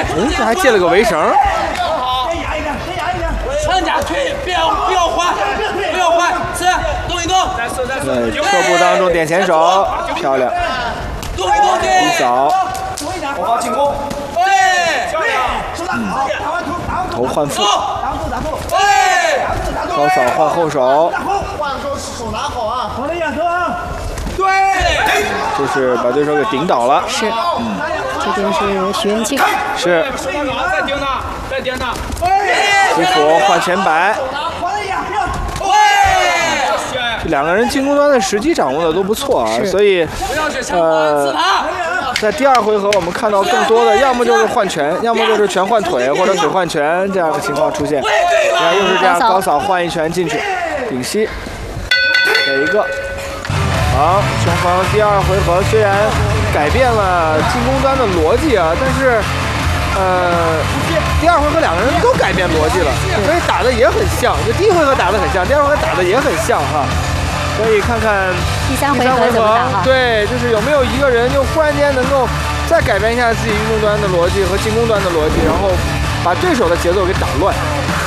这还借了个围绳。 上家腿，不要换，不要换，是动一动。 对，侧步当中点前手，漂亮。 动一动，对。 一扫。 后方进攻。 对。 头换腹。 对。 高扫换后手。 换的时候手拿好啊。 好的呀，走啊。对。 就是把对手给顶倒了。 是。这就是许文清。 是。 再盯他，再盯他。 击斧换前摆。这两个人进攻端的时机掌握的都不错啊，所以在第二回合我们看到更多的，要么就是换拳，要么就是拳换腿或者腿换拳这样的情况出现。你看又是这样，高扫换一拳进去，顶膝，给一个。好，双方第二回合虽然改变了进攻端的逻辑啊，但是第二回合两个人都改变逻辑了，所以打的也很像。就第一回合打的很像，第二回合打的也很像哈。所以看看第三回合怎么打哈？ 对，就是有没有一个人就忽然间能够再改变一下自己运动端的逻辑和进攻端的逻辑，然后把对手的节奏给打乱。